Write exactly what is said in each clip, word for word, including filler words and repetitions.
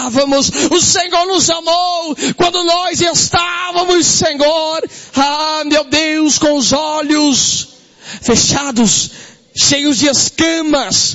estávamos. O Senhor nos amou quando nós estávamos, Senhor, ah, meu Deus, com os olhos fechados, cheios de escamas,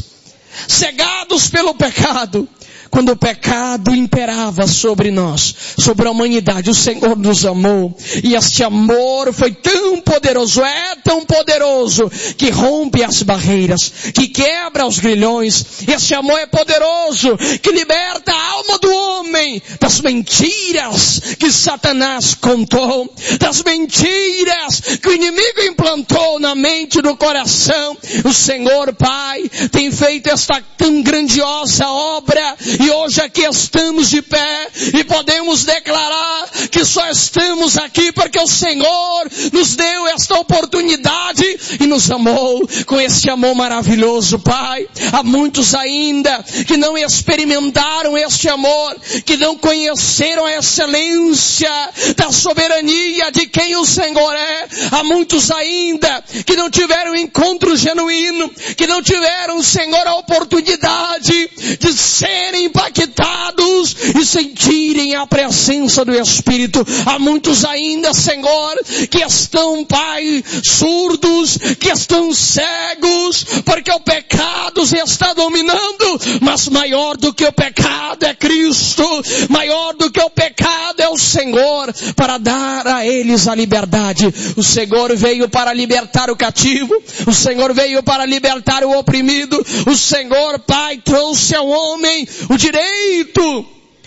cegados pelo pecado. Quando o pecado imperava sobre nós, sobre a humanidade, o Senhor nos amou. E este amor foi tão poderoso, é tão poderoso, que rompe as barreiras, que quebra os grilhões. Este amor é poderoso, que liberta a alma do homem das mentiras que Satanás contou, das mentiras que o inimigo implantou na mente e no coração. O Senhor, Pai, tem feito esta tão grandiosa obra. E hoje aqui estamos de pé e podemos declarar que só estamos aqui porque o Senhor nos deu esta oportunidade e nos amou com este amor maravilhoso, Pai. Há muitos ainda que não experimentaram este amor, que não conheceram a excelência da soberania de quem o Senhor é. Há muitos ainda que não tiveram um encontro genuíno, que não tiveram, Senhor, a oportunidade de serem impactados e sentirem a presença do Espírito. Há muitos ainda, Senhor, que estão, Pai, surdos, que estão cegos, porque o pecado está dominando, mas maior do que o pecado é Cristo, maior do que o pecado é o Senhor, para dar a eles a liberdade. O Senhor veio para libertar o cativo, o Senhor veio para libertar o oprimido, o Senhor, Pai, trouxe ao homem o direito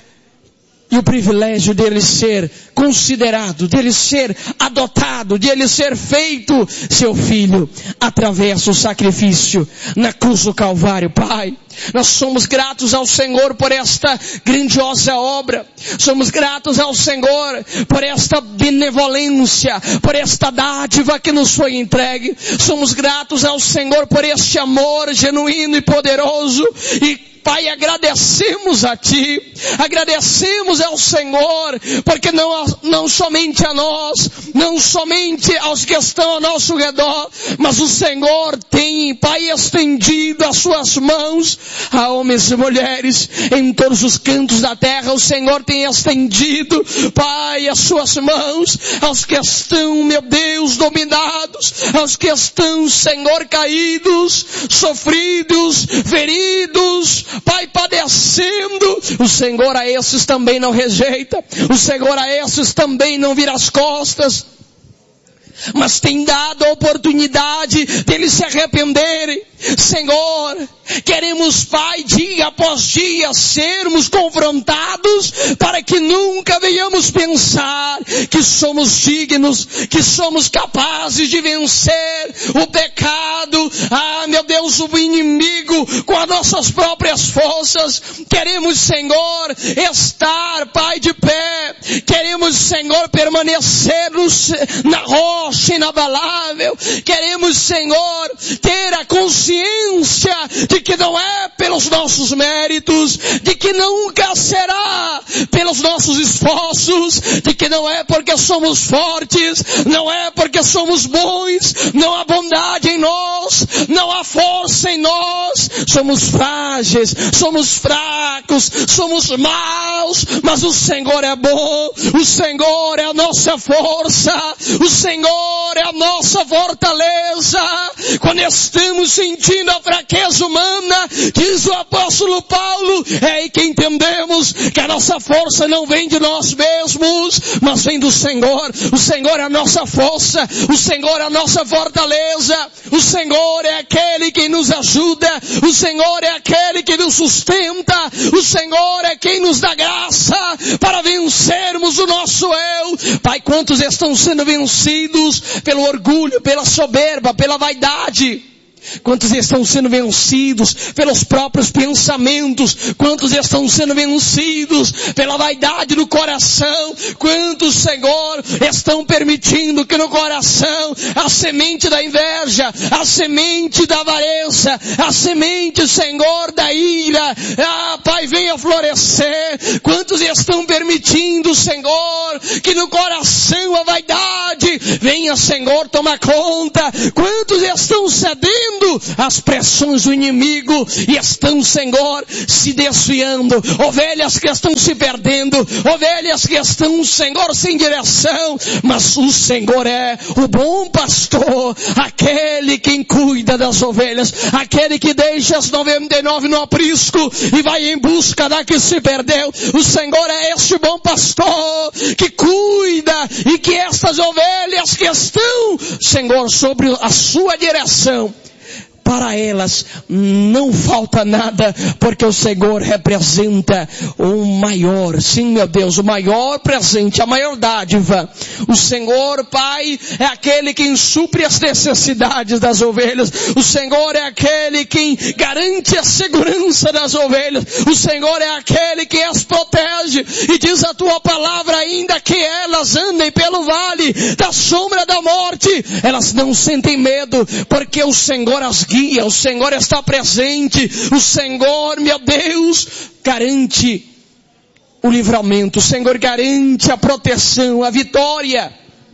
e o privilégio dele ser considerado, dele ser adotado, dele ser feito seu filho, através do sacrifício na cruz do Calvário. Pai, nós somos gratos ao Senhor por esta grandiosa obra, somos gratos ao Senhor por esta benevolência, por esta dádiva que nos foi entregue, somos gratos ao Senhor por este amor genuíno e poderoso. E Pai, agradecemos a Ti, agradecemos ao Senhor, porque não, não somente a nós, não somente aos que estão ao nosso redor, mas o Senhor tem, Pai, estendido as suas mãos a homens e mulheres em todos os cantos da terra. O Senhor tem estendido, Pai, as suas mãos aos que estão, meu Deus, dominados, aos que estão, Senhor, caídos, sofridos, feridos, Pai, padecendo. O Senhor a esses também não rejeita, o Senhor a esses também não vira as costas, mas tem dado a oportunidade deles se arrependerem. Senhor, queremos, Pai, dia após dia sermos confrontados para que nunca venhamos pensar que somos dignos, que somos capazes de vencer o pecado, ah, meu Deus, o inimigo com as nossas próprias forças. Queremos, Senhor, estar, Pai, de pé. Queremos, Senhor, permanecer na rocha inabalável. Queremos, Senhor, ter a consciência de que não é pelos nossos méritos, de que nunca será pelos nossos esforços, de que não é porque somos fortes, não é porque somos bons, não há bondade em nós, não há força em nós, somos frágeis, somos fracos, somos maus, mas o Senhor é bom, o Senhor é a nossa força, o Senhor é a nossa fortaleza. Quando estamos sentindo a fraqueza humana, diz o apóstolo Paulo, é aí que entendemos que a nossa força não vem de nós mesmos, mas vem do Senhor. O Senhor é a nossa força, o Senhor é a nossa fortaleza, o Senhor é aquele que nos ajuda, o Senhor é aquele que nos sustenta, o Senhor é quem nos dá graça para vencermos o nosso eu. Pai, quantos estão sendo vencidos pelo orgulho, pela soberba, pela vaidade? Quantos estão sendo vencidos pelos próprios pensamentos? Quantos estão sendo vencidos pela vaidade do coração? Quantos, Senhor, estão permitindo que no coração a semente da inveja, a semente da avareza, a semente, Senhor, da ira, ah, Pai, venha florescer? Quantos estão permitindo, Senhor, que no coração a vaidade venha, Senhor, tomar conta? Quantos estão cedendo sofrendo as pressões do inimigo e estão, Senhor, se desviando. Ovelhas que estão se perdendo, ovelhas que estão, Senhor, sem direção, mas o Senhor é o bom pastor, aquele quem cuida das ovelhas, aquele que deixa as noventa e nove no aprisco e vai em busca da que se perdeu. O Senhor é este bom pastor que cuida e que estas ovelhas que estão, Senhor, sobre a sua direção, para elas não falta nada, porque o Senhor representa o maior, sim, meu Deus, o maior presente, a maior dádiva. O Senhor, Pai, é aquele quem supre as necessidades das ovelhas. O Senhor é aquele quem garante a segurança das ovelhas. O Senhor é aquele que as protege. E diz a tua palavra, ainda que elas andem pelo vale da sombra da morte, elas não sentem medo, porque o Senhor as guia. O Senhor está presente. O Senhor, meu Deus, garante o livramento. O Senhor garante a proteção, a vitória.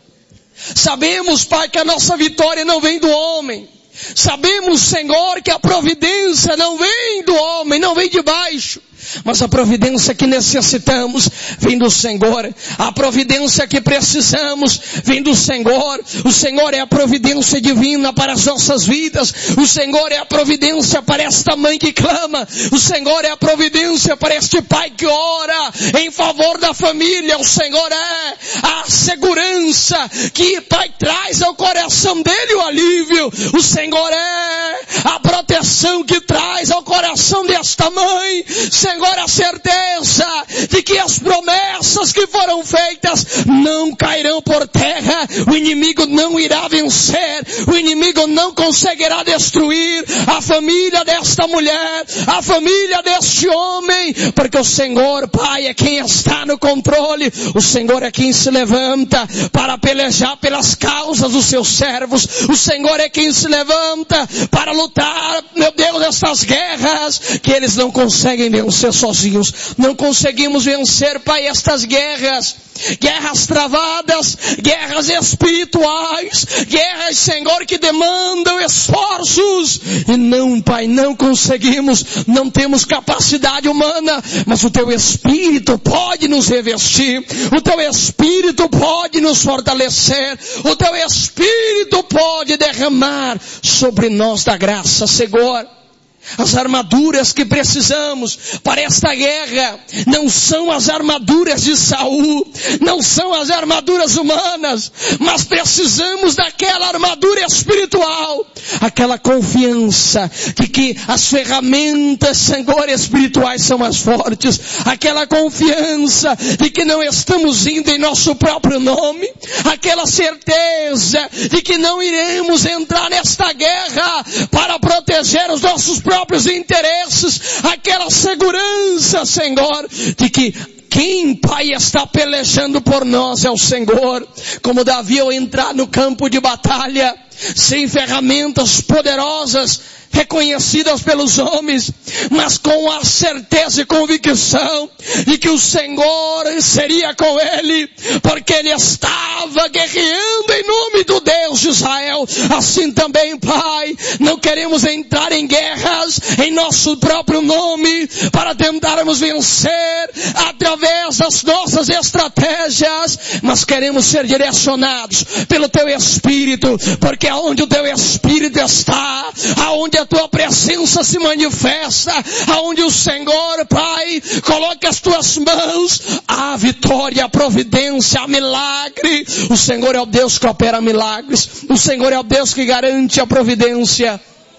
Sabemos, Pai, que a nossa vitória não vem do homem. Sabemos, Senhor, que a providência não vem do homem, não vem de baixo. Mas a providência que necessitamos vem do Senhor. A providência que precisamos vem do Senhor. O Senhor é a providência divina para as nossas vidas. O Senhor é a providência para esta mãe que clama. O Senhor é a providência para este pai que ora em favor da família. O Senhor é a segurança que, Pai, traz ao coração dele o alívio. O Senhor é a proteção que traz ao coração desta mãe, Senhor, a certeza de que as promessas que foram feitas não cairão por terra. O inimigo não irá vencer, o inimigo não conseguirá destruir a família desta mulher, a família deste homem, porque o Senhor, Pai, é quem está no controle. O Senhor é quem se levanta para pelejar pelas causas dos seus servos. O Senhor é quem se levanta para lutar, meu Deus, essas guerras que eles não conseguem vencer sozinhos. Não conseguimos vencer, Pai, estas guerras. Guerras travadas, guerras espirituais, guerras, Senhor, que demandam esforços. E não, Pai, não conseguimos, não temos capacidade humana, mas o Teu Espírito pode nos revestir, o Teu Espírito pode nos fortalecer, o Teu Espírito pode derramar sobre nós da graça, Senhor. As armaduras que precisamos para esta guerra não são as armaduras de Saul, não são as armaduras humanas, mas precisamos daquela armadura espiritual, aquela confiança de que as ferramentas, Senhor, espirituais são mais fortes, aquela confiança de que não estamos indo em nosso próprio nome, aquela certeza de que não iremos entrar nesta guerra para proteger os nossos próprios interesses, aquela segurança, Senhor, de que quem, Pai, está pelejando por nós é o Senhor. Como Davi ao entrar no campo de batalha, sem ferramentas poderosas, reconhecidas pelos homens, mas com a certeza e convicção de que o Senhor seria com ele, porque ele estava guerreando em nome do Deus de Israel. Assim também, Pai, não queremos entrar em guerras em nosso próprio nome para tentarmos vencer através das nossas estratégias, mas queremos ser direcionados pelo Teu Espírito, porque aonde o Teu Espírito está, aonde a Tua presença se manifesta, aonde o Senhor, Pai, coloca as Tuas mãos, há vitória, a providência, a milagre. O Senhor é o Deus que opera milagres, o Senhor é o Deus que garante a providência,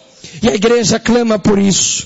e a igreja clama por isso,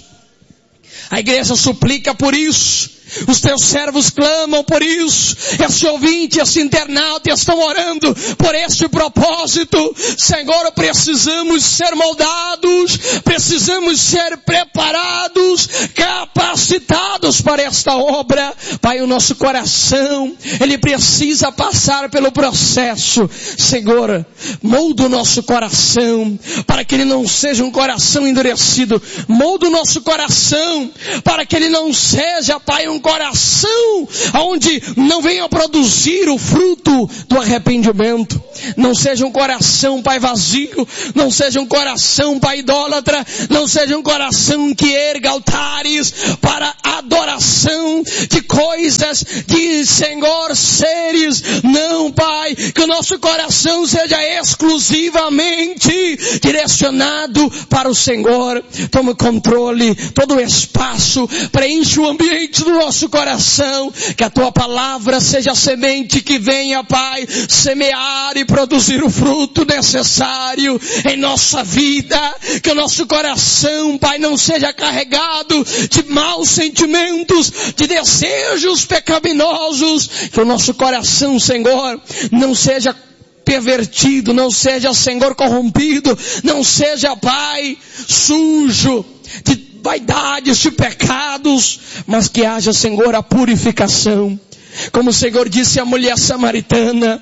a igreja suplica por isso. Os Teus servos clamam por isso. Esse ouvinte, esse internauta estão orando por este propósito. Senhor, precisamos ser moldados, precisamos ser preparados, capacitados para esta obra. Pai, o nosso coração, ele precisa passar pelo processo. Senhor, molda o nosso coração para que ele não seja um coração endurecido. Molda o nosso coração para que ele não seja, Pai, um coração onde não venha produzir o fruto do arrependimento. não seja um coração, Pai, vazio, não seja um coração, Pai, idólatra, não seja um coração que erga altares para adoração de coisas, de, Senhor, seres. Não, Pai, que o nosso coração seja exclusivamente direcionado para o Senhor. Toma o controle, todo o espaço, preenche o ambiente do nosso coração, que a Tua palavra seja a semente que venha, Pai, semear e produzir o fruto necessário em nossa vida, que o nosso coração, Pai, não seja carregado de maus sentimentos, de desejos pecaminosos, que o nosso coração, Senhor, não seja pervertido, não seja, Senhor, corrompido, não seja, Pai, sujo de vaidades, de pecados, mas que haja, Senhor, a purificação. Como o Senhor disse à mulher samaritana,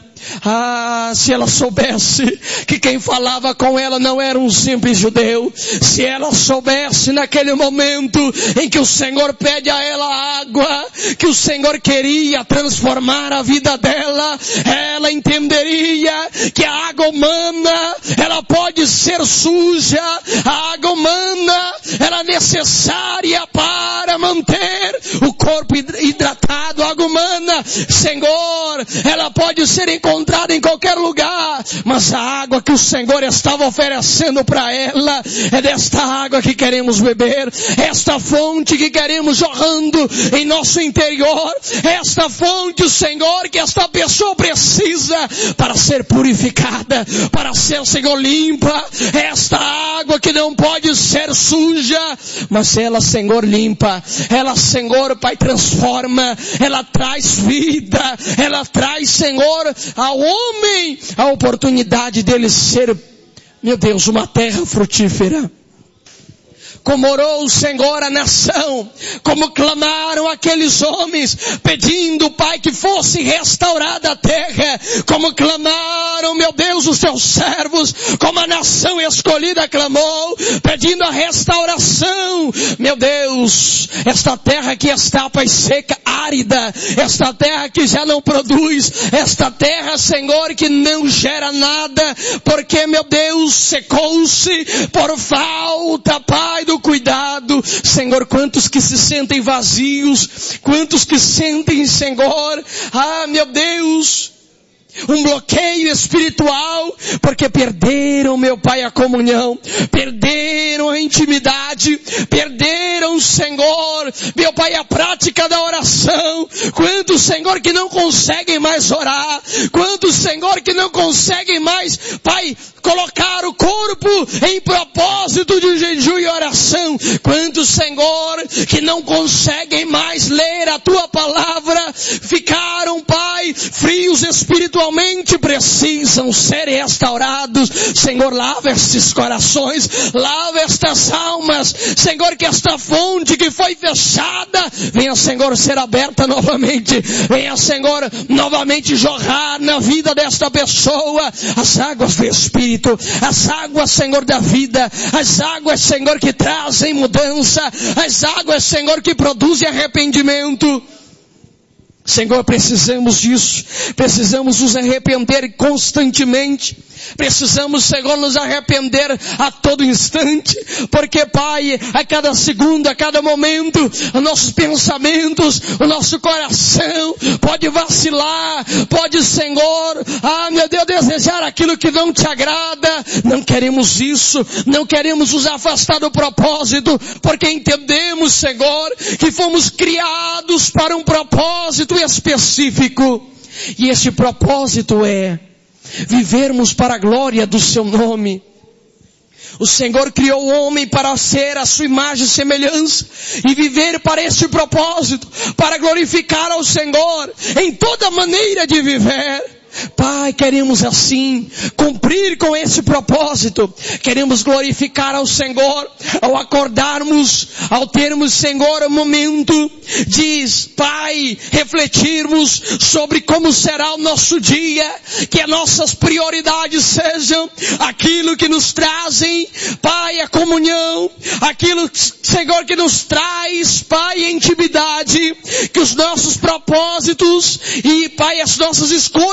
ah, se ela soubesse que quem falava com ela não era um simples judeu, se ela soubesse naquele momento em que o Senhor pede a ela água, que o Senhor queria transformar a vida dela, ela entenderia que a água humana, ela pode ser suja, a água humana, ela é necessária para manter o corpo hidratado, a água humana, Senhor, ela pode ser encontrada encontrada em qualquer lugar, mas a água que o Senhor estava oferecendo para ela é desta água que queremos beber, esta fonte que queremos jorrando em nosso interior, esta fonte, Senhor, que esta pessoa precisa para ser purificada, para ser, Senhor, limpa, esta água que não pode ser suja, mas ela, Senhor, limpa, ela, Senhor, Pai, transforma, ela traz vida, ela traz, Senhor, ao homem a oportunidade dele ser, meu Deus, uma terra frutífera. Como orou o Senhor a nação, como clamaram aqueles homens, pedindo, Pai, que fosse restaurada a terra, como clamaram, meu Deus, os teus servos, como a nação escolhida clamou, pedindo a restauração, meu Deus, esta terra que está, Pai, seca, árida, esta terra que já não produz, esta terra, Senhor, que não gera nada, porque, meu Deus, secou-se por falta, Pai, do cuidado. Senhor, quantos que se sentem vazios, quantos que sentem, Senhor, ah, meu Deus, um bloqueio espiritual, porque perderam, meu Pai, a comunhão, perderam a intimidade, perderam, Senhor, meu Pai, a prática da oração. Quantos, Senhor, que não conseguem mais orar, quantos, Senhor, que não conseguem mais, Pai, colocar o corpo em propósito de jejum e oração. Quantos, Senhor, que não conseguem mais ler a Tua palavra, ficaram, Pai, frios espiritualmente, precisam ser restaurados. Senhor, lava estes corações, lava estas almas, Senhor, que esta fonte que foi fechada, venha, Senhor, ser aberta novamente, venha, Senhor, novamente jorrar na vida desta pessoa as águas do Espírito, as águas, Senhor, da vida, as águas, Senhor, que trazem mudança, as águas, Senhor, que produzem arrependimento. Senhor, precisamos disso, precisamos nos arrepender constantemente, precisamos, Senhor, nos arrepender a todo instante, porque, Pai, a cada segundo, a cada momento, os nossos pensamentos, o nosso coração pode vacilar, pode, Senhor, ah, meu Deus, desejar aquilo que não te agrada. Não queremos isso, não queremos nos afastar do propósito, porque entendemos, Senhor, que fomos criados para um propósito específico, e esse propósito é vivermos para a glória do seu nome. O Senhor criou o homem para ser a sua imagem e semelhança, e viver para esse propósito, para glorificar ao Senhor em toda maneira de viver. Pai, queremos assim cumprir com esse propósito, queremos glorificar ao Senhor ao acordarmos, ao termos, Senhor, um momento de, Pai, refletirmos sobre como será o nosso dia, que as nossas prioridades sejam aquilo que nos trazem, Pai, a comunhão, aquilo, Senhor, que nos traz, Pai, a intimidade, que os nossos propósitos e, Pai, as nossas escolhas diárias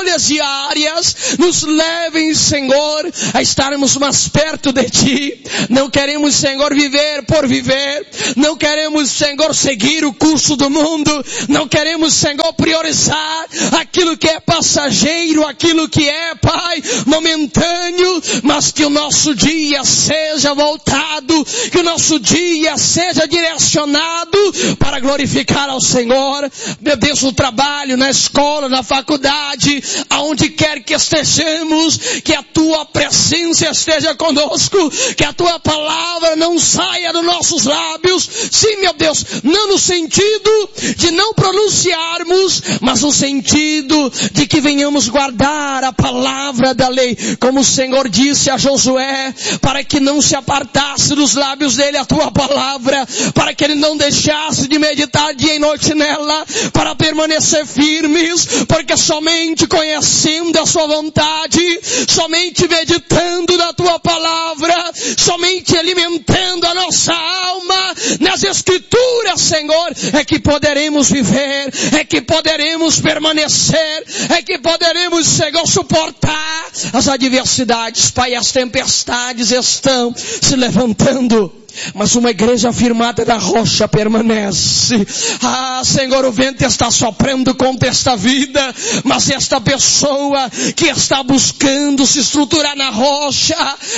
diárias nos levem, Senhor, a estarmos mais perto de Ti. Não queremos, Senhor, viver por viver. Não queremos, Senhor, seguir o curso do mundo. Não queremos, Senhor, priorizar aquilo que é passageiro, aquilo que é, Pai, momentâneo, mas que o nosso dia seja voltado, que o nosso dia seja direcionado para glorificar ao Senhor. Meu Deus, no trabalho, na escola, na faculdade, aonde quer que estejamos, que a Tua presença esteja conosco, que a Tua palavra não saia dos nossos lábios. Sim, meu Deus, não no sentido de não pronunciarmos, mas no sentido de que venhamos guardar a palavra da lei, como o Senhor disse a Josué, para que não se apartasse dos lábios dele a Tua palavra, para que ele não deixasse de meditar dia e noite nela, para permanecer firmes, porque somente conhecendo a Sua vontade, somente meditando na Tua palavra, somente alimentando a nossa alma nas Escrituras, Senhor, é que poderemos viver, é que poderemos permanecer, é que poderemos, Senhor, suportar as adversidades. Pai, as tempestades estão se levantando, mas uma igreja firmada na rocha permanece. Ah, Senhor, o vento está soprando contra esta vida, mas esta pessoa que está buscando se estruturar na rocha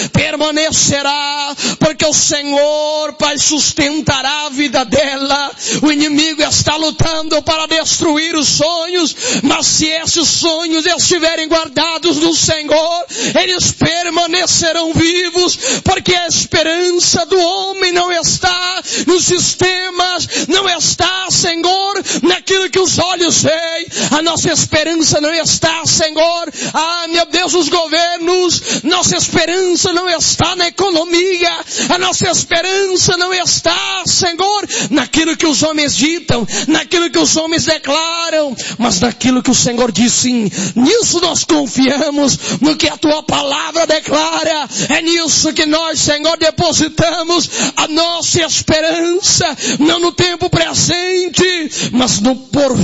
permanecerá, porque o Senhor, Pai, sustentará a vida dela. O inimigo está lutando para destruir os sonhos, mas se esses sonhos estiverem guardados no Senhor, eles permanecerão vivos, porque a esperança do homem homem não está nos sistemas, não está, Senhor, naquilo que os olhos veem. A nossa esperança não está, Senhor, ah, meu Deus, nos governos. Nossa esperança não está na economia. A nossa esperança não está, Senhor, naquilo que os homens ditam, naquilo que os homens declaram, mas naquilo que o Senhor diz. Sim, nisso nós confiamos, no que a Tua palavra declara. É nisso que nós, Senhor, depositamos a nossa esperança, não no tempo presente, mas no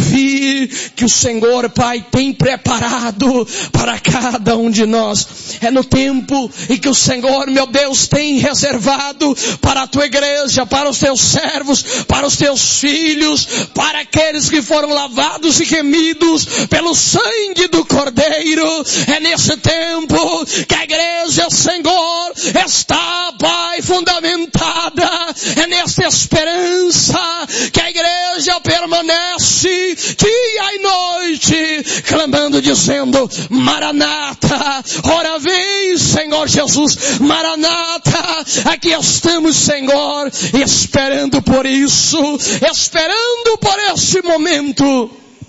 porvir que o Senhor, Pai, tem preparado para cada um de nós. É no tempo em que o Senhor, meu Deus, tem reservado para a Tua igreja, para os Teus servos, para os Teus filhos, para aqueles que foram lavados e remidos pelo sangue do Cordeiro. É nesse tempo que a igreja, Senhor, está, Pai, fundamentada. É nessa esperança que a igreja permanece dia e noite, clamando, dizendo: Maranata, ora vem, Senhor Jesus, Maranata. Aqui estamos, Senhor, esperando por isso, esperando por esse momento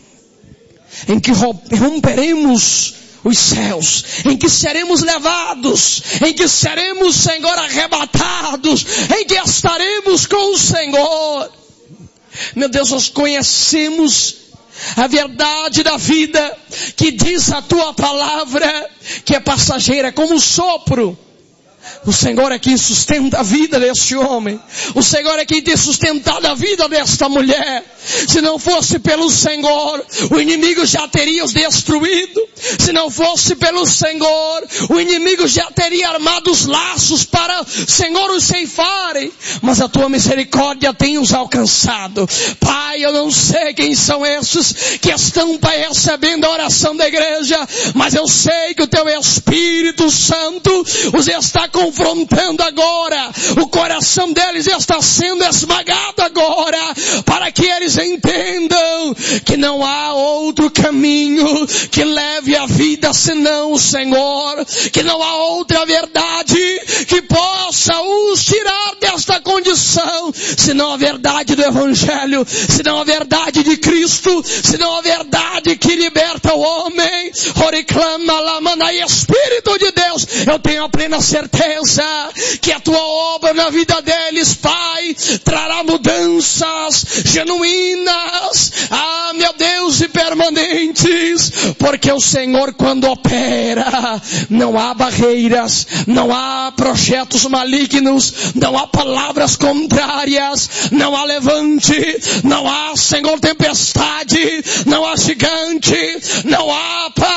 em que romperemos os céus, em que seremos levados, em que seremos, Senhor, arrebatados, em que estaremos com o Senhor. Meu Deus, nós conhecemos a verdade da vida, que diz a Tua palavra, que é passageira, como o sopro. O Senhor é quem sustenta a vida deste homem. O Senhor é quem tem sustentado a vida desta mulher. Se não fosse pelo Senhor, o inimigo já teria os destruído. Se não fosse pelo Senhor, o inimigo já teria armado os laços para, Senhor, os ceifarem. Mas a Tua misericórdia tem os alcançado. Pai, eu não sei quem são esses que estão, Pai, recebendo a oração da igreja, mas eu sei que o Teu Espírito Santo os está confrontando agora. O coração deles está sendo esmagado agora, para que eles entendam que não há outro caminho que leve a vida senão o Senhor, que não há outra verdade que possa os tirar desta condição, senão a verdade do Evangelho, senão a verdade de Cristo, senão a verdade que liberta o homem. Oriclama lamana, Espírito de Deus, eu tenho a plena certeza que a Tua obra na vida deles, Pai, trará mudanças genuínas, ah, meu Deus, e permanentes, porque o Senhor, quando opera, não há barreiras, não há projetos malignos, não há palavras contrárias, não há levante, não há, Senhor, tempestade, não há gigante, não há, Pai,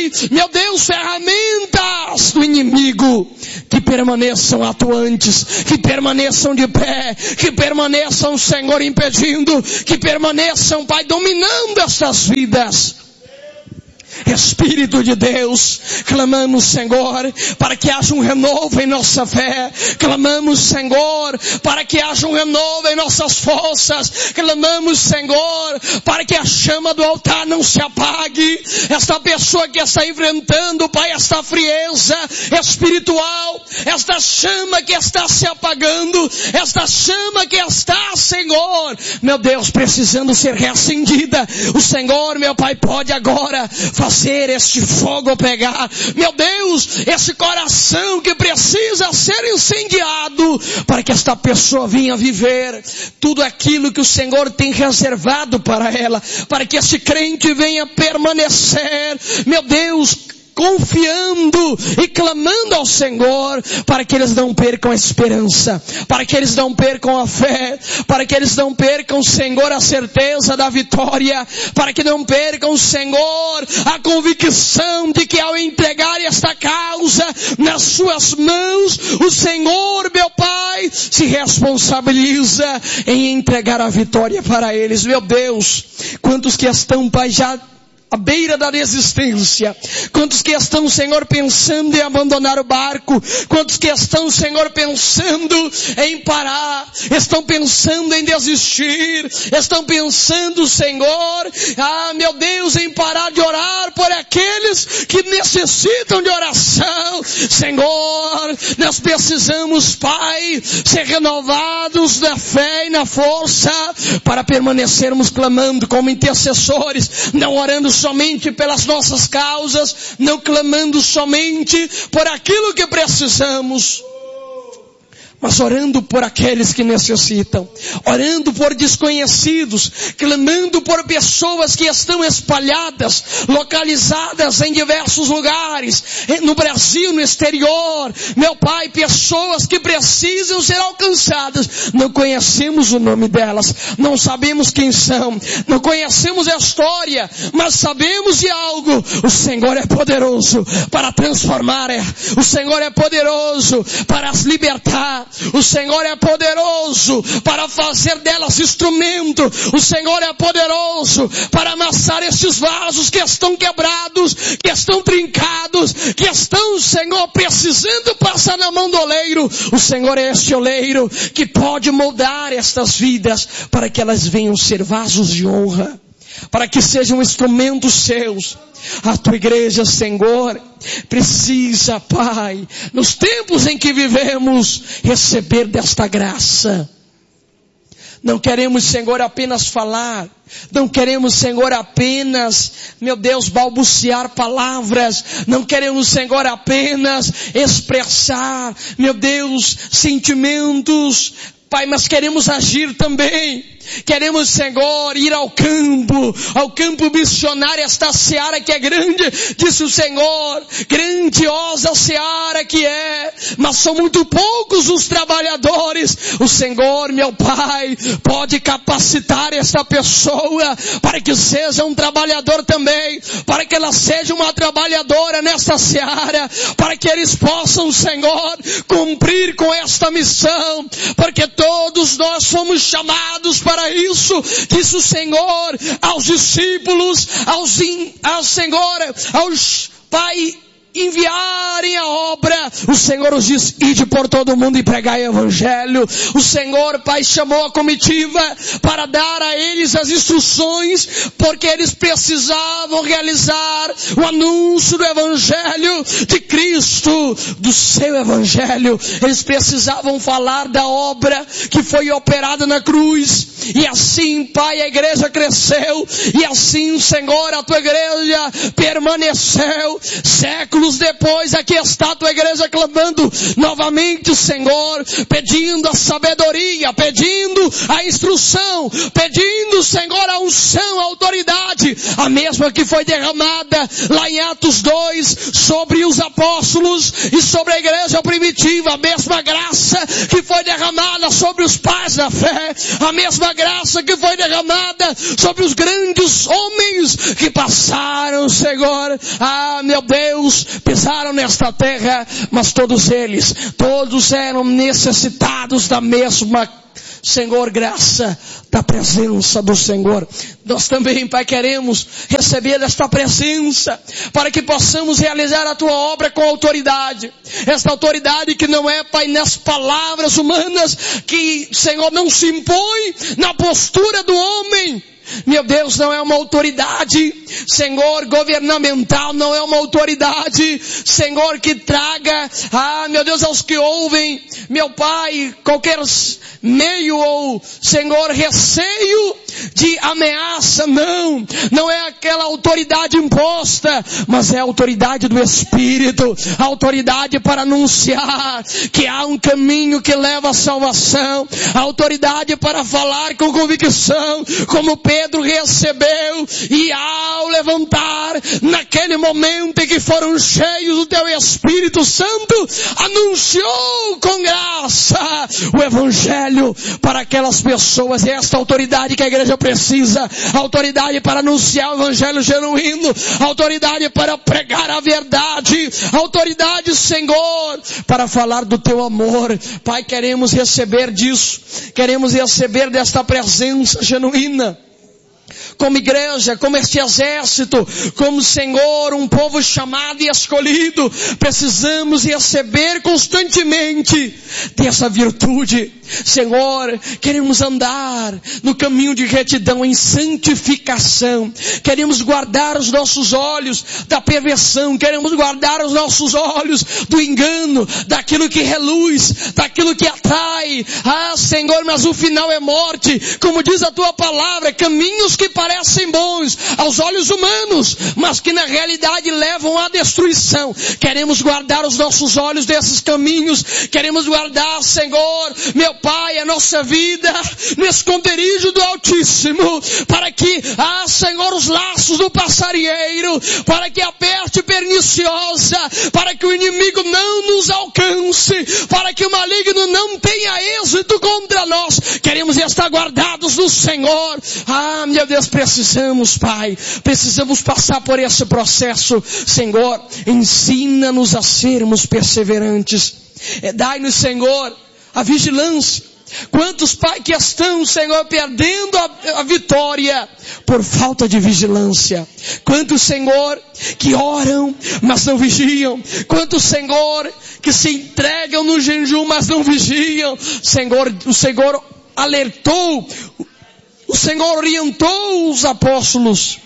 Pai, meu Deus, ferramentas do inimigo que permaneçam atuantes, que permaneçam de pé, que permaneçam, Senhor, impedindo, que permaneçam, Pai, dominando estas vidas. Espírito de Deus, clamamos, Senhor, para que haja um renovo em nossa fé. Clamamos, Senhor, para que haja um renovo em nossas forças. Clamamos, Senhor, para que a chama do altar não se apague. Esta pessoa que está enfrentando, Pai, esta frieza espiritual, esta chama que está se apagando, esta chama que está, Senhor, meu Deus, precisando ser reacendida. O Senhor, meu Pai, pode agora fazer este fogo pegar, meu Deus, esse coração que precisa ser incendiado, para que esta pessoa venha viver tudo aquilo que o Senhor tem reservado para ela, para que esse crente venha permanecer, meu Deus, confiando e clamando ao Senhor, para que eles não percam a esperança, para que eles não percam a fé, para que eles não percam, Senhor, a certeza da vitória, para que não percam, Senhor, a convicção de que ao entregar esta causa nas suas mãos, o Senhor, meu Pai, se responsabiliza em entregar a vitória para eles. Meu Deus, quantos que estão, Pai, já à beira da desistência, quantos que estão, Senhor, pensando em abandonar o barco, quantos que estão, Senhor, pensando em parar, estão pensando em desistir, estão pensando, Senhor, ah, meu Deus, em parar de orar por aqueles que necessitam de oração. Senhor, nós precisamos, Pai, ser renovados na fé e na força, para permanecermos clamando como intercessores, não orando somente pelas nossas causas, não clamando somente por aquilo que precisamos, mas orando por aqueles que necessitam, orando por desconhecidos, clamando por pessoas que estão espalhadas, localizadas em diversos lugares, no Brasil, no exterior. Meu Pai, pessoas que precisam ser alcançadas, não conhecemos o nome delas, não sabemos quem são, não conhecemos a história, mas sabemos de algo: o Senhor é poderoso para transformar, o Senhor é poderoso para as libertar, o Senhor é poderoso para fazer delas instrumento, o Senhor é poderoso para amassar esses vasos que estão quebrados, que estão trincados, que estão, Senhor, precisando passar na mão do oleiro. O Senhor é esse oleiro que pode moldar estas vidas para que elas venham ser vasos de honra, para que sejam instrumentos seus. A tua igreja, Senhor, precisa, Pai, nos tempos em que vivemos, receber desta graça. Não queremos, Senhor, apenas falar, não queremos, Senhor, apenas, meu Deus, balbuciar palavras, não queremos, Senhor, apenas expressar, meu Deus, sentimentos, Pai, mas queremos agir também. Queremos, Senhor, ir ao campo, ao campo missionário, esta seara que é grande, disse o Senhor, grandiosa seara que é, mas são muito poucos os trabalhadores. O Senhor, meu Pai, pode capacitar esta pessoa para que seja um trabalhador também, para que ela seja uma trabalhadora nesta seara, para que eles possam, Senhor, cumprir com esta missão, porque todos nós fomos chamados para Para isso, disse o Senhor aos discípulos, aos, in, aos Senhor, aos Pai, enviarem a obra. O Senhor os diz: ide por todo o mundo e pregai o evangelho. O Senhor, Pai, chamou a comitiva para dar a eles as instruções, porque eles precisavam realizar o anúncio do evangelho de Cristo, do seu evangelho. Eles precisavam falar da obra que foi operada na cruz. E assim, Pai, a igreja cresceu, e assim, Senhor, a tua igreja permaneceu séculos versículos depois, aqui está a tua igreja clamando novamente, Senhor, pedindo a sabedoria, pedindo a instrução, pedindo, Senhor, a unção, a autoridade, a mesma que foi derramada lá em Atos dois, sobre os apóstolos e sobre a igreja primitiva, a mesma graça que foi derramada sobre os pais da fé, a mesma graça que foi derramada sobre os grandes homens que passaram, Senhor, ah, meu Deus, pisaram nesta terra, mas todos eles, todos eram necessitados da mesma, Senhor, graça da presença do Senhor. Nós também, Pai, queremos receber esta presença para que possamos realizar a Tua obra com autoridade. Esta autoridade que não é, Pai, nas palavras humanas, que, Senhor, não se impõe na postura do homem. Meu Deus, não é uma autoridade, Senhor, governamental, não é uma autoridade, Senhor, que traga, ah, meu Deus, aos que ouvem, meu Pai, qualquer meio ou, Senhor, receio de ameaça, não, não é aquela autoridade imposta, mas é a autoridade do Espírito, a autoridade para anunciar que há um caminho que leva à salvação, a autoridade para falar com convicção, como Pedro Pedro recebeu, e ao levantar, naquele momento em que foram cheios do Teu Espírito Santo, anunciou com graça o Evangelho para aquelas pessoas. E esta autoridade que a igreja precisa, autoridade para anunciar o Evangelho genuíno, autoridade para pregar a verdade, autoridade, Senhor, para falar do Teu amor. Pai, queremos receber disso, queremos receber desta presença genuína. Como igreja, como este exército, como, Senhor, um povo chamado e escolhido, precisamos receber constantemente dessa virtude. Senhor, queremos andar no caminho de retidão, em santificação. Queremos guardar os nossos olhos da perversão, queremos guardar os nossos olhos do engano, daquilo que reluz, daquilo que atrai. Ah, Senhor, mas o final é morte, como diz a Tua palavra, caminhos que parecem bons aos olhos humanos, mas que na realidade levam à destruição. Queremos guardar os nossos olhos desses caminhos, queremos guardar, Senhor, meu Pai, a nossa vida no esconderijo do Altíssimo, para que, ah, Senhor, os laços do passarinheiro, para que a peste perniciosa, para que o inimigo não nos alcance, para que o maligno não tenha êxito contra nós. Queremos estar guardados no Senhor. Ah, meu Deus, precisamos, Pai, precisamos passar por esse processo. Senhor, ensina-nos a sermos perseverantes. Dai-nos, Senhor, a vigilância. Quantos, Pai, que estão, Senhor, perdendo a, a vitória por falta de vigilância. Quantos, Senhor, que oram, mas não vigiam. Quantos, Senhor, que se entregam no jejum, mas não vigiam. Senhor, o Senhor alertou, o Senhor orientou os apóstolos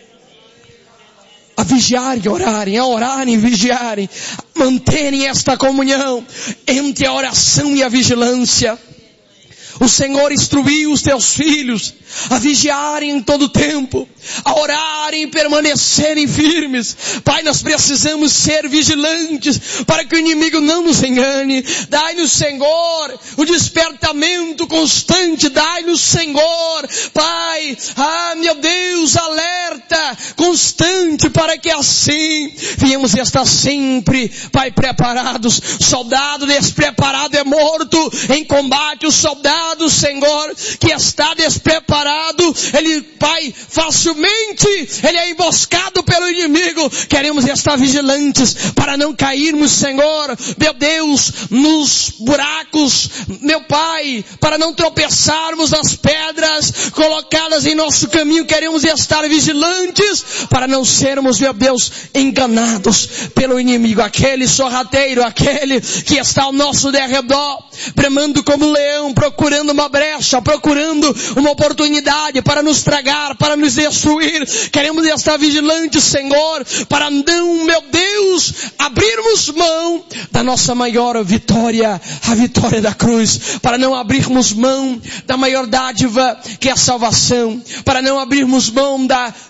a vigiarem e orarem, a orarem e vigiarem, a manterem esta comunhão entre a oração e a vigilância. O Senhor instruiu os Teus filhos a vigiarem em todo tempo, a orarem e permanecerem firmes. Pai, nós precisamos ser vigilantes para que o inimigo não nos engane. Dai-nos, Senhor, o despertamento constante. Dai-nos, Senhor, Pai, ah, meu Deus, alerta constante, para que assim venhamos estar sempre, Pai, preparados. Soldado despreparado é morto em combate. O soldado, Senhor, que está despreparado, ele, Pai, facilmente ele é emboscado pelo inimigo. Queremos estar vigilantes para não cairmos, Senhor, meu Deus, nos buracos, meu Pai, para não tropeçarmos nas pedras colocadas em nosso caminho. Queremos estar vigilantes para não sermos, meu Deus, enganados pelo inimigo, aquele sorrateiro, aquele que está ao nosso derredor, bramando como leão, procurando uma brecha, procurando uma oportunidade para nos tragar, para nos destruir. Queremos estar vigilantes, Senhor, para não, meu Deus, abrirmos mão da nossa maior vitória, a vitória da cruz, para não abrirmos mão da maior dádiva que é a salvação, para não abrirmos mão da, Senhor,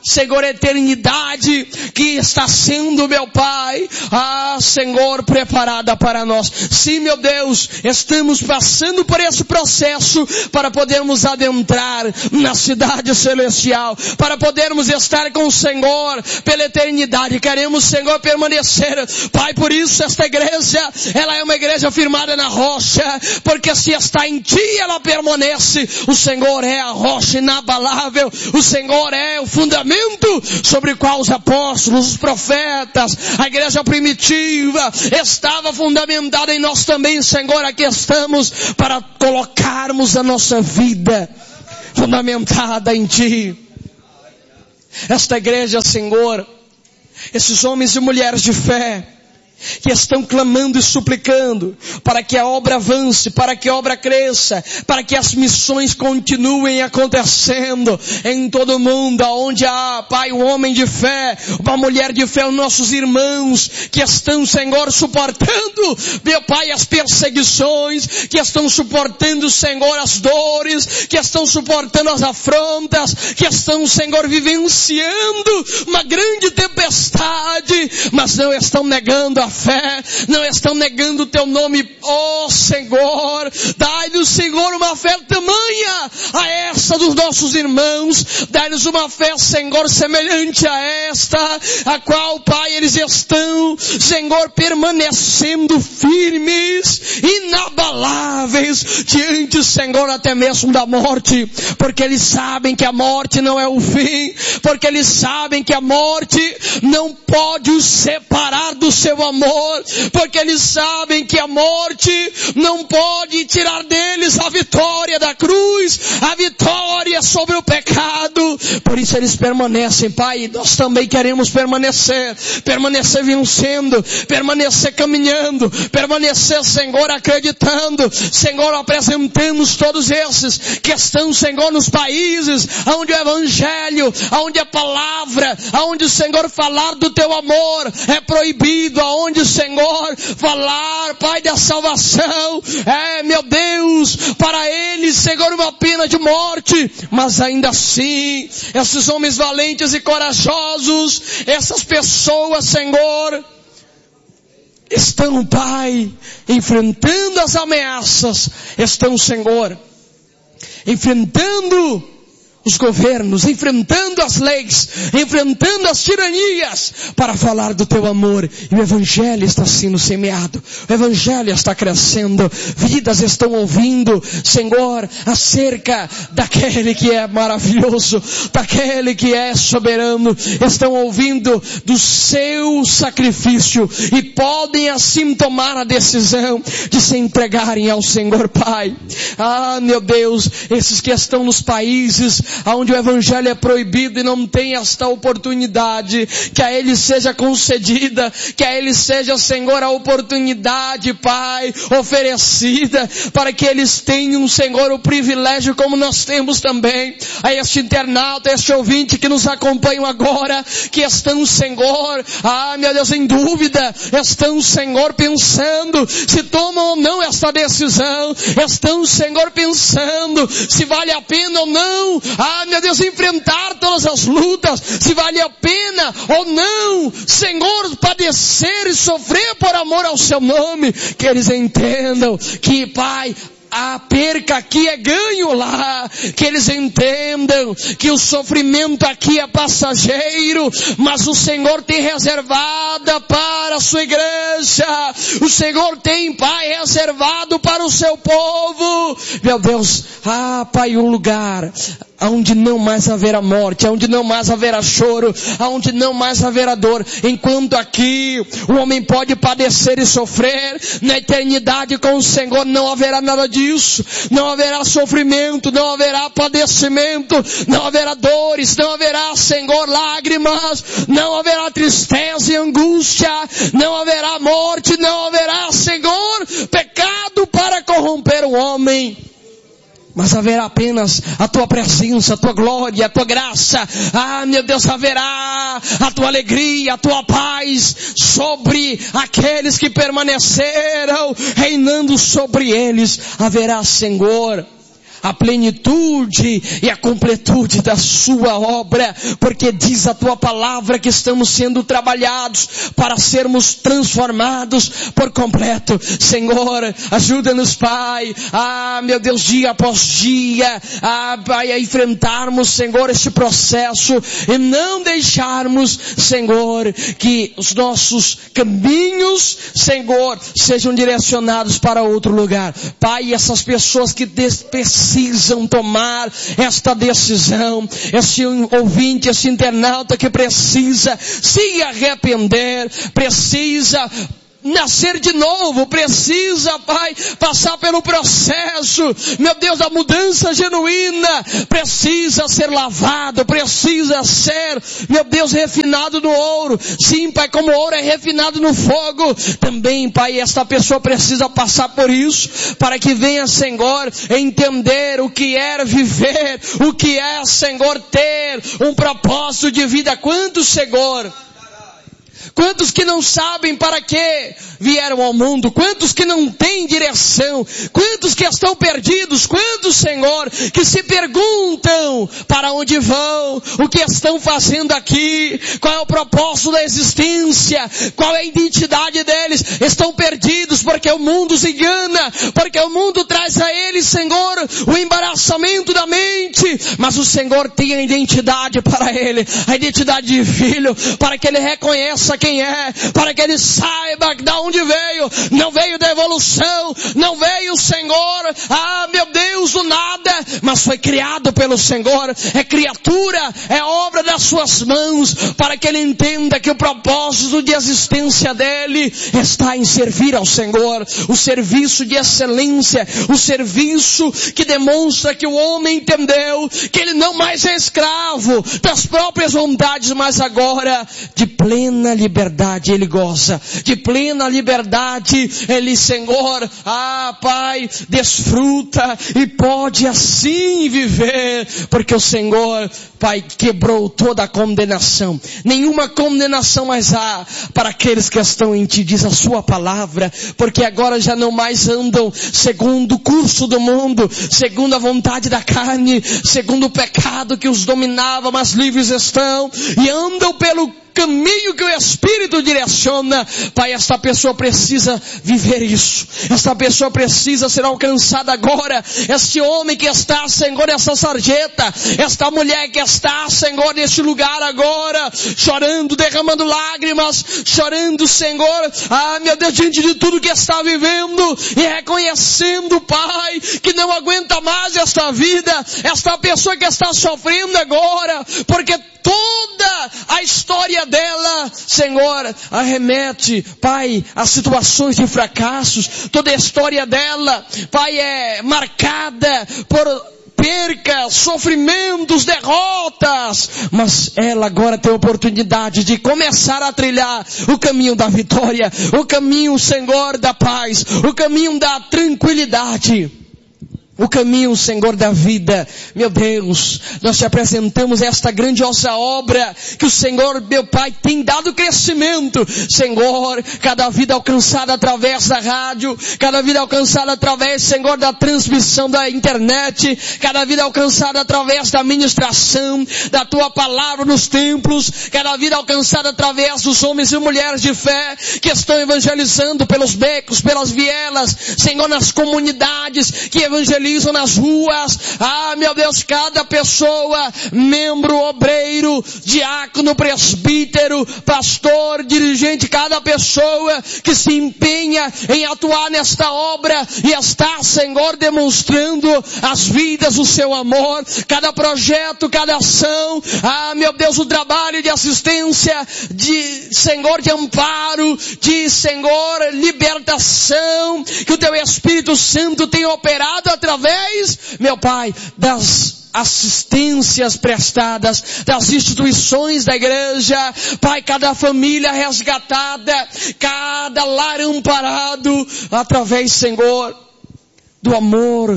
Senhor, eternidade que está sendo, meu Pai, ah, Senhor, preparada para nós. Sim, meu Deus, estamos passando por esse processo para podermos adentrar na cidade celestial, para podermos estar com o Senhor pela eternidade. Queremos, Senhor, permanecer, Pai. Por isso esta igreja, ela é uma igreja firmada na rocha, porque se está em Ti, ela permanece. O Senhor é a rocha inabalável, o Senhor é o fundamento sobre o qual os apóstolos, os profetas, a igreja primitiva estava fundamentada, em nós também, Senhor. Aqui estamos para colocarmos a nossa vida fundamentada em Ti. Esta igreja, Senhor, esses homens e mulheres de fé que estão clamando e suplicando para que a obra avance, para que a obra cresça, para que as missões continuem acontecendo em todo o mundo, aonde há, Pai, um homem de fé, uma mulher de fé, os nossos irmãos que estão, Senhor, suportando, meu Pai, as perseguições, que estão suportando, Senhor, as dores, que estão suportando as afrontas, que estão, Senhor, vivenciando uma grande tempestade, mas não estão negando a fé, não estão negando o Teu nome, ó Senhor. Dai-nos, Senhor, uma fé tamanha a essa dos nossos irmãos. Dai-nos uma fé, Senhor, semelhante a esta, a qual, Pai, eles estão, Senhor, permanecendo firmes, inabaláveis diante, Senhor, até mesmo da morte, porque eles sabem que a morte não é o fim, porque eles sabem que a morte não pode os separar do Seu amor, porque eles sabem que a morte não pode tirar deles a vitória da cruz, a vitória sobre o pecado. Por isso eles permanecem, Pai. Nós também queremos permanecer, permanecer vencendo, permanecer caminhando, permanecer, Senhor, acreditando. Senhor, apresentamos todos esses que estão, Senhor, nos países onde o Evangelho, onde a palavra, onde, Senhor, falar do Teu amor é proibido, aonde, Senhor, falar, Pai, da salvação é, meu Deus, para eles, Senhor, uma pena de morte. Mas ainda assim, esses homens valentes e corajosos, essas pessoas, Senhor, estão, Pai, enfrentando as ameaças, estão, Senhor, enfrentando os governos, enfrentando as leis, enfrentando as tiranias, para falar do Teu amor. E o Evangelho está sendo semeado, o Evangelho está crescendo, vidas estão ouvindo, Senhor, acerca daquele que é maravilhoso, daquele que é soberano, estão ouvindo do Seu sacrifício, e podem assim tomar a decisão de se entregarem ao Senhor, Pai. Ah, meu Deus, esses que estão nos países onde o Evangelho é proibido e não tem esta oportunidade, que a eles seja concedida, que a eles seja, Senhor, a oportunidade, Pai, oferecida, para que eles tenham, Senhor, o privilégio, como nós temos também, a este internauta, a este ouvinte que nos acompanham agora, que estão, Senhor, ah, meu Deus, em dúvida, estão, Senhor, pensando se tomam ou não esta decisão, estão, Senhor, pensando se vale a pena ou não, ah, meu Deus, enfrentar todas as lutas, se vale a pena ou não, Senhor, padecer e sofrer por amor ao Seu nome. Que eles entendam que, Pai, a perca aqui é ganho lá, que eles entendam que o sofrimento aqui é passageiro, mas o Senhor tem reservada para a Sua igreja, o Senhor tem, Pai, reservado para o Seu povo, meu Deus, ah, Pai, um lugar aonde não mais haverá morte, aonde não mais haverá choro, aonde não mais haverá dor, enquanto aqui o homem pode padecer e sofrer, na eternidade com o Senhor não haverá nada disso, não haverá sofrimento, não haverá padecimento, não haverá dores, não haverá, Senhor, lágrimas, não haverá tristeza e angústia, não haverá morte, não haverá, Senhor, pecado para corromper o homem. Mas haverá apenas a Tua presença, a Tua glória, a Tua graça. Ah, meu Deus, haverá a Tua alegria, a Tua paz sobre aqueles que permaneceram, reinando sobre eles. Haverá, Senhor, a plenitude e a completude da sua obra, porque diz a tua palavra que estamos sendo trabalhados para sermos transformados por completo. Senhor, ajuda-nos, Pai, ah, meu Deus, dia após dia, ah, Pai, a enfrentarmos, Senhor, este processo e não deixarmos, Senhor, que os nossos caminhos, Senhor, sejam direcionados para outro lugar. Pai, essas pessoas que precisam tomar esta decisão, esse ouvinte, esse internauta que precisa se arrepender, precisa nascer de novo, precisa, Pai, passar pelo processo, meu Deus, da mudança genuína, precisa ser lavado, precisa ser, meu Deus, refinado no ouro. Sim, Pai, como o ouro é refinado no fogo, também, Pai, esta pessoa precisa passar por isso, para que venha, Senhor, entender o que é viver, o que é, Senhor, ter um propósito de vida. Quantos, Senhor, quantos que não sabem para que vieram ao mundo? Quantos que não têm direção? Quantos que estão perdidos? Quantos, Senhor, que se perguntam para onde vão? O que estão fazendo aqui? Qual é o propósito da existência? Qual é a identidade deles? Estão perdidos porque o mundo os engana, porque o mundo traz a eles, Senhor, o embaraçamento da mente. Mas o Senhor tem a identidade para ele, a identidade de filho, para que ele reconheça quem é, para que ele saiba de onde veio. Não veio da evolução, não veio, Senhor, ah, meu Deus, do nada, mas foi criado pelo Senhor, é criatura, é obra das suas mãos, para que ele entenda que o propósito de existência dele está em servir ao Senhor, o serviço de excelência, o serviço que demonstra que o homem entendeu que ele não mais é escravo das próprias vontades, mas agora de plena liberdade ele goza, de plena liberdade ele, Senhor, ah, Pai, desfruta e pode assim viver, porque o Senhor, Pai, quebrou toda a condenação. Nenhuma condenação mais há para aqueles que estão em Ti, diz a Sua palavra, porque agora já não mais andam segundo o curso do mundo, segundo a vontade da carne, segundo o pecado que os dominava, mas livres estão e andam pelo caminho que o Espírito direciona. Pai, esta pessoa precisa viver isso. Esta pessoa precisa ser alcançada agora. Este homem que está, Senhor, essa sarjeta, esta mulher que está, Senhor, neste lugar agora, chorando, derramando lágrimas, chorando, Senhor, ah, meu Deus, diante de tudo que está vivendo e reconhecendo, Pai, que não aguenta mais esta vida, esta pessoa que está sofrendo agora, porque toda a história dela, Senhor, arremete, Pai, a situações de fracassos. Toda a história dela, Pai, é marcada por percas, sofrimentos, derrotas, mas ela agora tem a oportunidade de começar a trilhar o caminho da vitória, o caminho, Senhor, da paz, o caminho da tranquilidade. O caminho, Senhor, da vida. Meu Deus, nós te apresentamos esta grandiosa obra que o Senhor, meu Pai, tem dado crescimento. Senhor, cada vida alcançada através da rádio, cada vida alcançada através, Senhor, da transmissão da internet, cada vida alcançada através da ministração da Tua palavra nos templos, cada vida alcançada através dos homens e mulheres de fé que estão evangelizando pelos becos, pelas vielas, Senhor, nas comunidades que evangelizam nas ruas. Ah, meu Deus, cada pessoa, membro, obreiro, diácono, presbítero, pastor, dirigente, cada pessoa que se empenha em atuar nesta obra e está, Senhor, demonstrando as vidas, o seu amor, cada projeto, cada ação, ah, meu Deus, o trabalho de assistência, de, Senhor, de amparo, de, Senhor, libertação, que o Teu Espírito Santo tem operado através Através, meu Pai, das assistências prestadas, das instituições da igreja, Pai, cada família resgatada, cada lar amparado, através, Senhor, do amor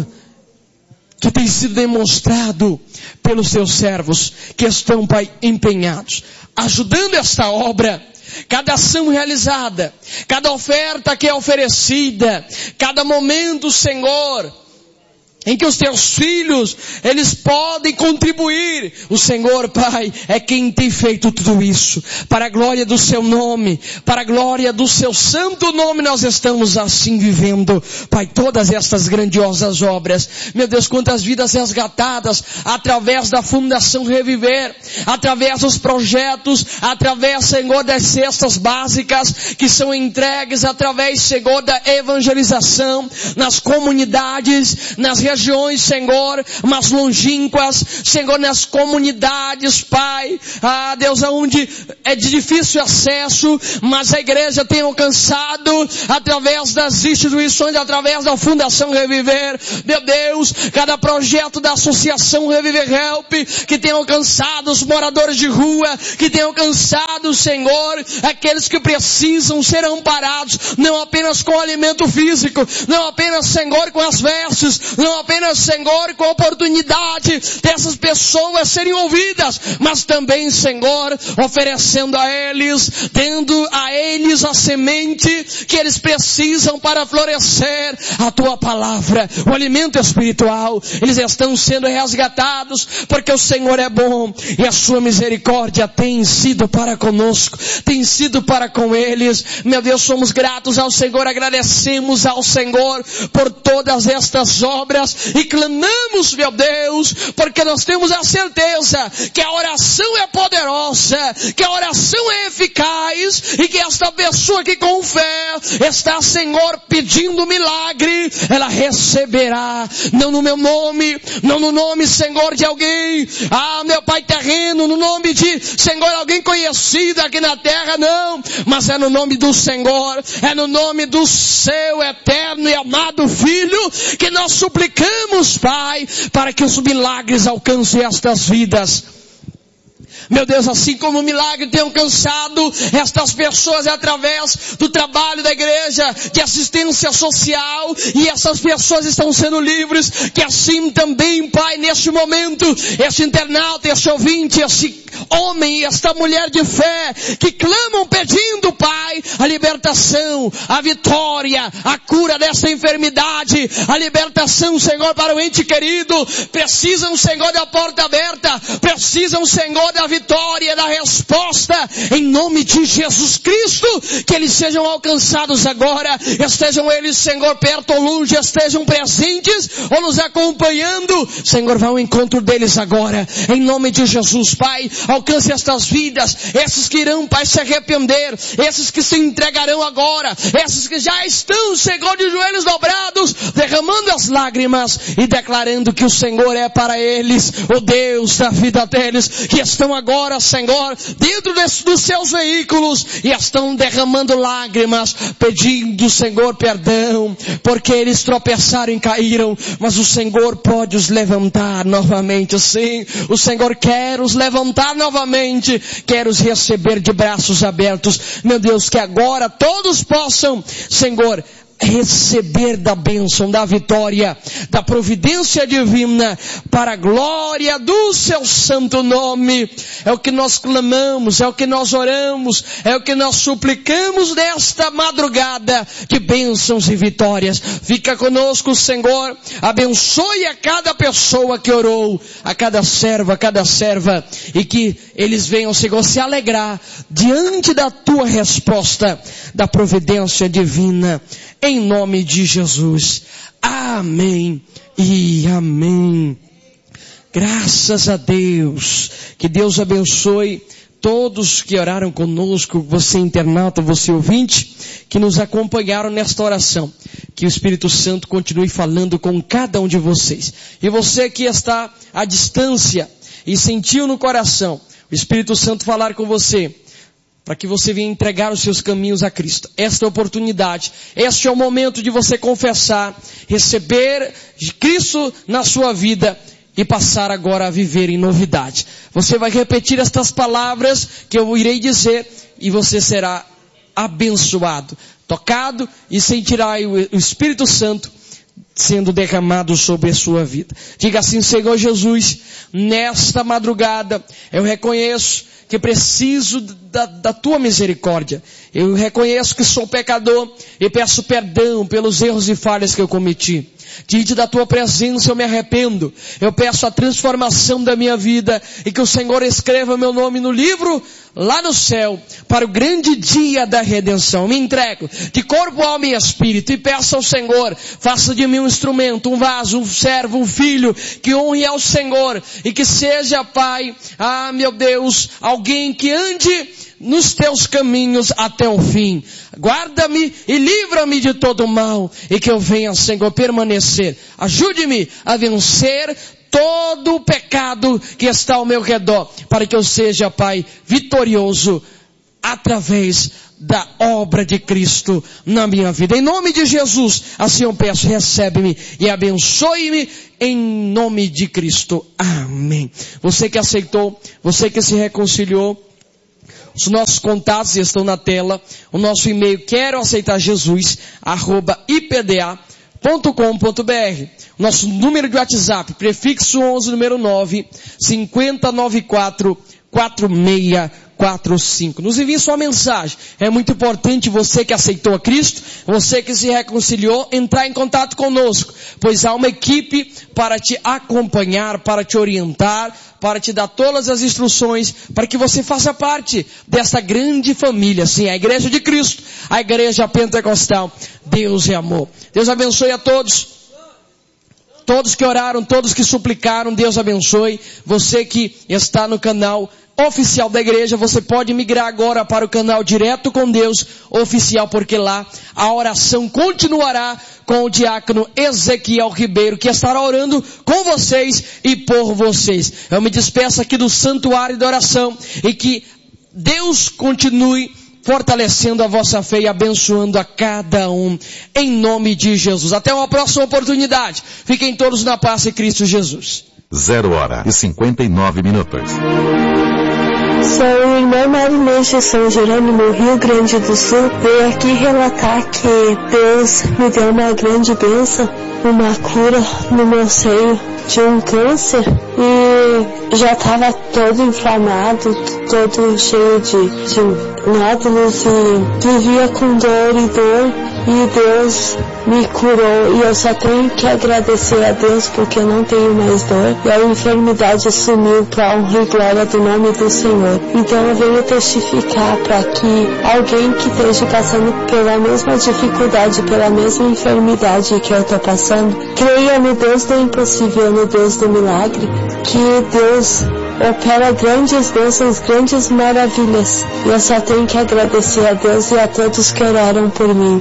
que tem sido demonstrado pelos Teus servos, que estão, Pai, empenhados, ajudando esta obra. Cada ação realizada, cada oferta que é oferecida, cada momento, Senhor, em que os teus filhos, eles podem contribuir. O Senhor, Pai, é quem tem feito tudo isso. Para a glória do seu nome, para a glória do seu santo nome, nós estamos assim vivendo, Pai, todas estas grandiosas obras. Meu Deus, quantas vidas resgatadas através da Fundação Reviver, através dos projetos, através, Senhor, das cestas básicas que são entregues, através, Senhor, da evangelização nas comunidades, nas regiões, Senhor, mas longínquas, Senhor, nas comunidades, Pai, ah, Deus, aonde é de difícil acesso, mas a igreja tem alcançado através das instituições, através da Fundação Reviver, meu Deus, cada projeto da Associação Reviver Help, que tem alcançado os moradores de rua, que tem alcançado, Senhor, aqueles que precisam ser amparados, não apenas com alimento físico, não apenas, Senhor, com as vestes, não apenas, Senhor, com a oportunidade dessas pessoas serem ouvidas, mas também, Senhor, oferecendo a eles, dando a eles a semente que eles precisam para florescer a tua palavra, o alimento espiritual. Eles estão sendo resgatados porque o Senhor é bom e a sua misericórdia tem sido para conosco, tem sido para com eles. Meu Deus, somos gratos ao Senhor, agradecemos ao Senhor por todas estas obras e clamamos, meu Deus, porque nós temos a certeza que a oração é poderosa, que a oração é eficaz e que esta pessoa que com fé está, Senhor, pedindo milagre, ela receberá, não no meu nome, não no nome, Senhor, de alguém, ah, meu Pai terreno, no nome de, Senhor, alguém conhecido aqui na terra, não, mas é no nome do Senhor, é no nome do seu eterno e amado Filho que nós suplicamos, Pai, para que os milagres alcancem estas vidas. Meu Deus, assim como o milagre tem alcançado estas pessoas através do trabalho da igreja, de assistência social, e essas pessoas estão sendo livres, que assim também, Pai, neste momento, este internauta, este ouvinte, este homem e esta mulher de fé, que clamam pedindo, Pai, a libertação, a vitória, a cura dessa enfermidade, a libertação, Senhor, para o ente querido, precisam, Senhor, da porta aberta, precisam, Senhor, da vitória, da resposta, em nome de Jesus Cristo, que eles sejam alcançados agora, estejam eles, Senhor, perto ou longe, estejam presentes ou nos acompanhando, Senhor, vá ao encontro deles agora, em nome de Jesus, Pai, alcance estas vidas, esses que irão, Pai, se arrepender, esses que se entregarão agora, esses que já estão, Senhor, de joelhos dobrados, derramando as lágrimas e declarando que o Senhor é para eles o Deus da vida deles, que estão agora, Senhor, dentro desse, dos seus veículos e estão derramando lágrimas, pedindo, Senhor, perdão, porque eles tropeçaram e caíram, mas o Senhor pode os levantar novamente, sim, o Senhor quer os levantar novamente, quer os receber de braços abertos. Meu Deus, que agora todos possam, Senhor, receber da bênção, da vitória, da providência divina, para a glória do seu santo nome. É o que nós clamamos, é o que nós oramos, é o que nós suplicamos nesta madrugada de bênçãos e vitórias. Fica conosco, Senhor, abençoe a cada pessoa que orou, a cada servo, a cada serva, e que eles venham, Senhor, se alegrar diante da tua resposta, da providência divina, em nome de Jesus. Amém e amém. Graças a Deus. Que Deus abençoe todos que oraram conosco, você internauta, você ouvinte, que nos acompanharam nesta oração. Que o Espírito Santo continue falando com cada um de vocês. E você que está à distância e sentiu no coração o Espírito Santo falar com você, para que você venha entregar os seus caminhos a Cristo. Esta é a oportunidade. Este é o momento de você confessar, receber Cristo na sua vida e passar agora a viver em novidade. Você vai repetir estas palavras que eu irei dizer e você será abençoado, tocado e sentirá o Espírito Santo sendo derramado sobre a sua vida. Diga assim: Senhor Jesus, nesta madrugada eu reconheço que preciso da, da tua misericórdia. Eu reconheço que sou pecador e peço perdão pelos erros e falhas que eu cometi. Diante da tua presença eu me arrependo. Eu peço a transformação da minha vida e que o Senhor escreva meu nome no livro lá no céu para o grande dia da redenção. Me entrego de corpo, alma e espírito e peço ao Senhor, faça de mim um instrumento, um vaso, um servo, um filho que honre ao Senhor e que seja, Pai, ah meu Deus, alguém que ande nos teus caminhos até o fim. Guarda-me e livra-me de todo mal e que eu venha, Senhor, permanecer. Ajude-me a vencer todo o pecado que está ao meu redor, para que eu seja, Pai, vitorioso através da obra de Cristo na minha vida. Em nome de Jesus, assim eu peço, recebe-me e abençoe-me em nome de Cristo. Amém. Você que aceitou, você que se reconciliou, os nossos contatos estão na tela. O nosso e-mail, quero aceitar Jesus, arroba ipda ponto com ponto br. Nosso número de WhatsApp, prefixo onze, número nove, cinco zero nove quatro, quatro seis quatro cinco. Nos envie sua mensagem. É muito importante você que aceitou a Cristo, você que se reconciliou, entrar em contato conosco, pois há uma equipe para te acompanhar, para te orientar, para te dar todas as instruções, para que você faça parte dessa grande família, sim, a Igreja de Cristo, a Igreja Pentecostal. Deus é amor. Deus abençoe a todos. Todos que oraram, todos que suplicaram, Deus abençoe. Você que está no canal oficial da igreja, você pode migrar agora para o canal Direto com Deus oficial, porque lá a oração continuará com o diácono Ezequiel Ribeiro, que estará orando com vocês e por vocês. Eu me despeço aqui do santuário da oração e que Deus continue fortalecendo a vossa fé e abençoando a cada um, em nome de Jesus. Até uma próxima oportunidade. Fiquem todos na paz de Cristo Jesus. Zero hora e cinquenta e nove minutos. Sou o irmão Marinês de São Jerônimo, Rio Grande do Sul. Venho aqui relatar que Deus me deu uma grande bênção, uma cura no meu seio de um câncer e já estava todo inflamado, todo cheio de, de nódulos e vivia com dor e dor e Deus me curou e eu só tenho que agradecer a Deus porque eu não tenho mais dor e a enfermidade sumiu para a honra e glória do nome do Senhor. Então eu venho testificar para que alguém que esteja passando pela mesma dificuldade, pela mesma enfermidade que eu estou passando, creia no Deus do impossível, no Deus do milagre, que Deus opera grandes bênçãos, grandes maravilhas. E eu só tenho que agradecer a Deus e a todos que oraram por mim.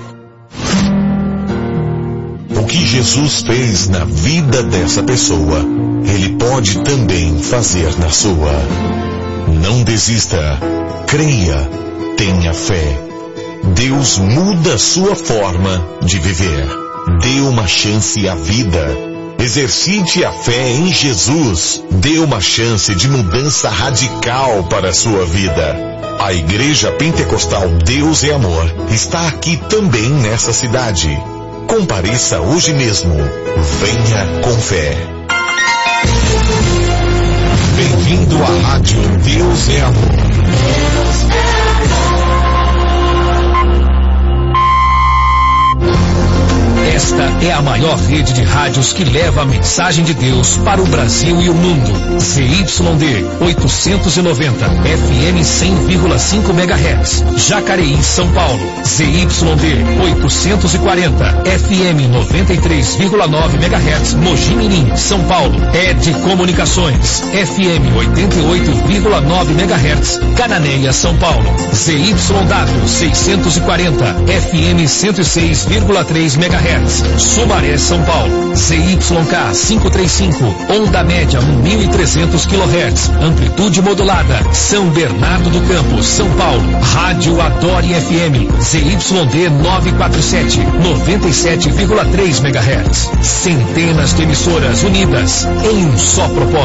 O que Jesus fez na vida dessa pessoa, Ele pode também fazer na sua. Não desista, creia, tenha fé. Deus muda sua forma de viver. Dê uma chance à vida. Exercite a fé em Jesus. Dê uma chance de mudança radical para a sua vida. A Igreja Pentecostal Deus é Amor está aqui também nessa cidade. Compareça hoje mesmo. Venha com fé. Bem-vindo à Rádio Deus é Amor. Esta é a maior rede de rádios que leva a mensagem de Deus para o Brasil e o mundo. Z Y D oitocentos e noventa, F M cem vírgula cinco megahertz. Jacareí, São Paulo. Z Y D oitocentos e quarenta, F M noventa e três vírgula nove megahertz. Mogi Mirim, São Paulo. E D Comunicações, F M oitenta e oito vírgula nove megahertz. Cananéia, São Paulo. Z Y W seiscentos e quarenta, F M cento e seis vírgula três megahertz. Sumaré, São Paulo. Z Y K quinhentos e trinta e cinco, onda média mil e trezentos quilohertz, amplitude modulada. São Bernardo do Campo, São Paulo. Rádio Adore F M, Z Y D novecentos e quarenta e sete, noventa e sete vírgula três megahertz. Centenas de emissoras unidas em um só propósito.